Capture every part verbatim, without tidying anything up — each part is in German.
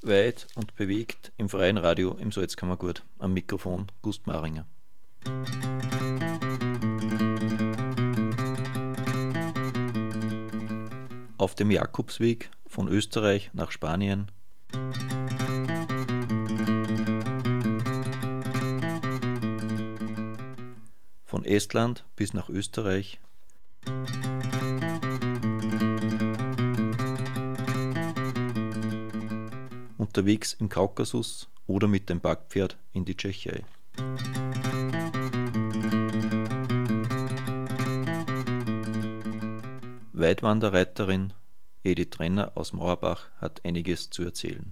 weit und bewegt im freien Radio im Salzkammergut. Am Mikrofon Gust Maringer. Auf dem Jakobsweg von Österreich nach Spanien. Von Estland bis nach Österreich. Unterwegs im Kaukasus oder mit dem Backpferd in die Tschechei. Weitwanderreiterin Edith Trenner aus Mauerbach hat einiges zu erzählen.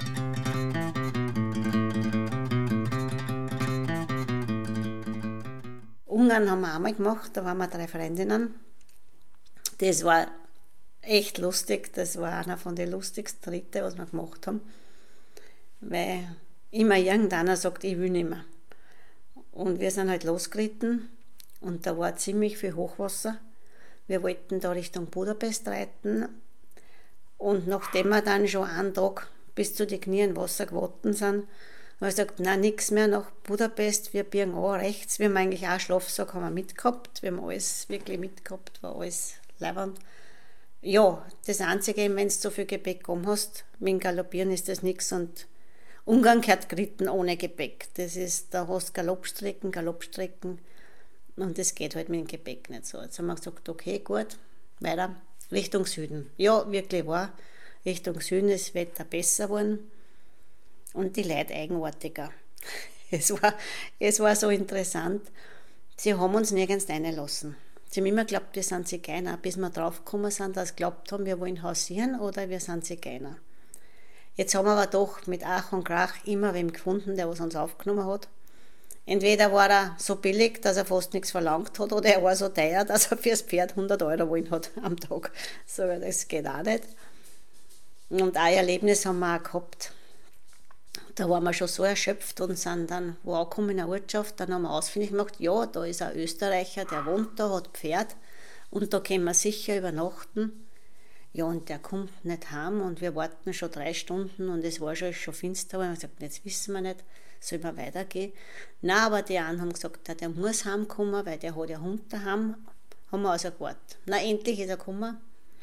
Ungarn haben wir einmal gemacht, da waren wir drei Freundinnen. Das war echt lustig, das war einer von den lustigsten Ritte, was wir gemacht haben. Weil immer irgendeiner sagt, ich will nicht mehr. Und wir sind halt losgeritten und da war ziemlich viel Hochwasser. Wir wollten da Richtung Budapest reiten und nachdem wir dann schon einen Tag bis zu den Knie in Wasser gewatten sind, haben wir gesagt, nein, nichts mehr nach Budapest, wir biegen an rechts. Wir haben eigentlich auch einen Schlafsack haben wir mitgehabt, wir haben alles wirklich mitgehabt, war alles leibend. Ja, das Einzige, wenn du so viel Gepäck um hast, mit dem Galoppieren ist das nichts und Ungarn gehört geritten ohne Gepäck. Das ist, da hast du Galoppstrecken, Galoppstrecken und das geht halt mit dem Gepäck nicht so. Jetzt haben wir gesagt, okay, gut, weiter, Richtung Süden. Ja, wirklich wahr, Richtung Süden ist das Wetter besser geworden und die Leute eigenartiger. Es war, es war so interessant, sie haben uns nirgends reinlassen. Sie haben immer geglaubt, wir sind Zigeuner, bis wir draufgekommen sind, dass sie geglaubt haben, wir wollen hausieren oder wir sind Zigeuner. Jetzt haben wir aber doch mit Ach und Krach immer wem gefunden, der was uns aufgenommen hat. Entweder war er so billig, dass er fast nichts verlangt hat, oder er war so teuer, dass er fürs Pferd hundert Euro wollen hat am Tag. So, das geht auch nicht. Und ein Erlebnis haben wir auch gehabt. Da waren wir schon so erschöpft und sind dann wo angekommen in der Ortschaft. Dann haben wir ausfindig gemacht, ja, da ist ein Österreicher, der wohnt da, hat Pferd und da können wir sicher übernachten. Ja, und der kommt nicht heim und wir warten schon drei Stunden und es war schon, schon finster. Und wir haben gesagt, jetzt wissen wir nicht, soll wir weitergehen? Nein, aber die einen haben gesagt, der muss heimkommen, weil der hat ja Hund daheim. Haben wir also gewartet. Na, endlich ist er gekommen.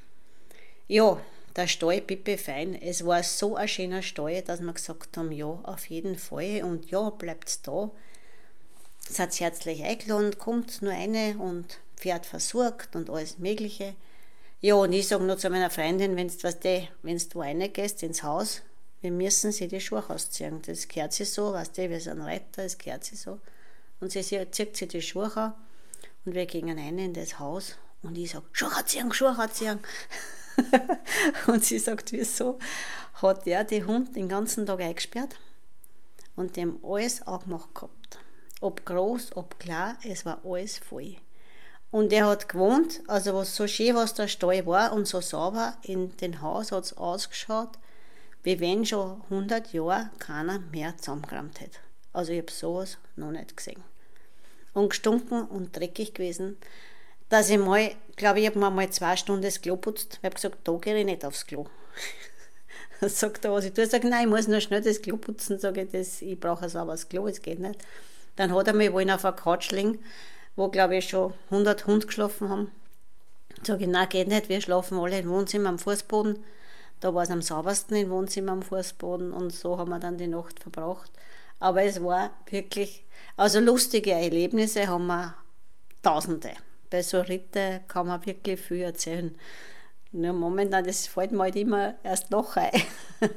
Ja, der Stall Pipi fein. Es war so ein schöner Stall, dass wir gesagt haben, ja, auf jeden Fall und ja, bleibt's da. Seid herzlich eingeladen, kommt nur eine und Pferd versorgt und alles Mögliche. Ja, und ich sage noch zu meiner Freundin, wenn du wenn's du reingehst ins Haus, wir müssen sie die Schuhe ausziehen. Das gehört sie so, weißt du, wir sind Reiter, das gehört sie so. Und sie zieht sie die Schuhe an und wir gehen rein in das Haus und ich sage, Schuhe ziehen, Schuhe ziehen. Und sie sagt, wieso? Hat der die Hund den ganzen Tag eingesperrt und dem alles angemacht gehabt. Ob groß, ob klar, es war alles voll. Und er hat gewohnt, also was so schön, was der Stall war und so sauber, in dem Haus hat es ausgeschaut, wie wenn schon hundert Jahre keiner mehr zusammengeräumt hätte. Also ich habe sowas noch nicht gesehen. Und gestunken und dreckig gewesen, dass ich mal, glaube ich, habe mir mal zwei Stunden das Klo putzt. Ich habe gesagt, da gehe ich nicht aufs Klo. Dann sagt er, was ich tue. Ich sage, nein, ich muss nur schnell das Klo putzen. Sage ich, das, ich brauche ein sauberes Klo, es geht nicht. Dann hat er mich wohl auf einer Couch liegen, wo, glaube ich, schon hundert Hunde geschlafen haben. Sage ich, nein, geht nicht, wir schlafen alle im Wohnzimmer am Fußboden. Da war es am saubersten im Wohnzimmer am Fußboden und so haben wir dann die Nacht verbracht. Aber es war wirklich, also lustige Erlebnisse haben wir Tausende. Bei so Ritte kann man wirklich viel erzählen. Nur momentan, das fällt mir halt immer erst noch ein.